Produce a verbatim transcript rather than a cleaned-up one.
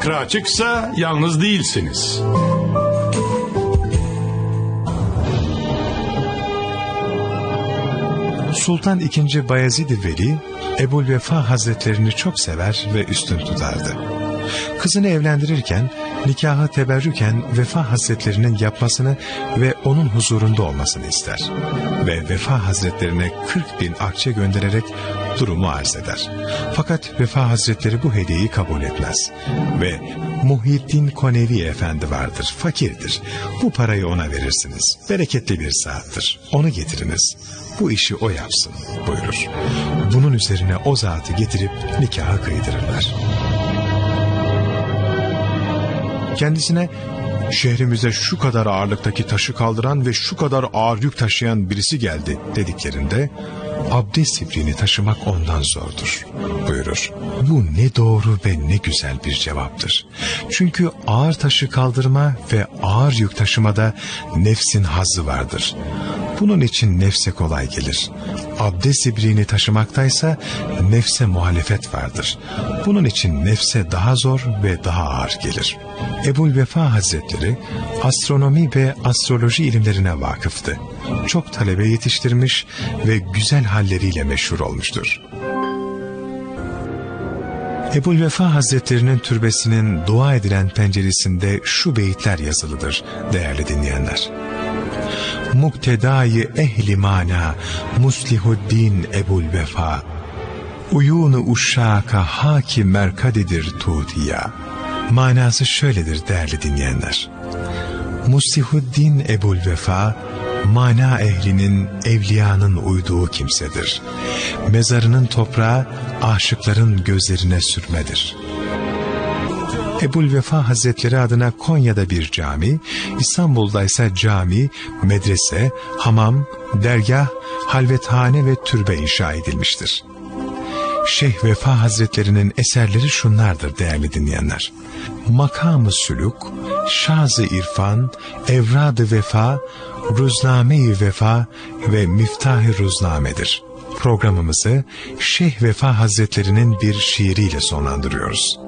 Fikri açıksa yalnız değilsiniz. Sultan ikinci. Bayezid-i Veli, Ebu'l-Vefa Hazretlerini çok sever ve üstün tutardı. Kızını evlendirirken, nikahı teberrüken Vefa Hazretlerinin yapmasını ve onun huzurunda olmasını ister. Ve Vefa Hazretlerine kırk bin akçe göndererek durumu arz eder. Fakat Vefa Hazretleri bu hediyeyi kabul etmez. Ve Muhyiddin Konevi Efendi vardır, fakirdir. Bu parayı ona verirsiniz. Bereketli bir saattir. Onu getiriniz. Bu işi o yapsın buyurur. Bunun üzerine o zatı getirip nikahı kıydırırlar. Kendisine şehrimize şu kadar ağırlıktaki taşı kaldıran ve şu kadar ağır yük taşıyan birisi geldi dediklerinde abdest siprini taşımak ondan zordur buyurur. Bu ne doğru ve ne güzel bir cevaptır. Çünkü ağır taşı kaldırma ve ağır yük taşımada nefsin hazzı vardır. Bunun için nefse kolay gelir. Abdest siprini taşımaktaysa nefse muhalefet vardır. Bunun için nefse daha zor ve daha ağır gelir. Ebu'l-Vefa Hazretleri astronomi ve astroloji ilimlerine vakıftı. Çok talebe yetiştirmiş ve güzel halleriyle meşhur olmuştur. Ebu'l-Vefa Hazretlerinin türbesinin dua edilen penceresinde şu beyitler yazılıdır değerli dinleyenler. Muktedai ehli mana Muslihuddin Ebu'l-Vefa, uyunu uşşaka haki merkadidir tutiya. Manası şöyledir değerli dinleyenler. Muslihuddin Ebu'l-Vefa, mana ehlinin, evliyanın uyduğu kimsedir. Mezarının toprağı aşıkların gözlerine sürmedir. Ebu'l-Vefa Hazretleri adına Konya'da bir cami, İstanbul'da ise cami, medrese, hamam, dergah, halvethane ve türbe inşa edilmiştir. Şeyh Vefa Hazretlerinin eserleri şunlardır değerli dinleyenler. Makam-ı Sülük, Şaz-ı İrfan, Evrad-ı Vefa, Ruzname-i Vefa ve Miftah-ı Ruzname'dir. Programımızı Şeyh Vefa Hazretlerinin bir şiiriyle sonlandırıyoruz.